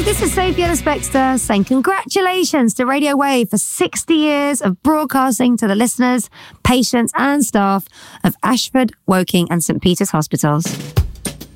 Hello, this is Sophie Ellis-Bextor saying congratulations to Radio Wave for 60 years of broadcasting to the listeners, patients and staff of Ashford, Woking and St Peter's Hospitals.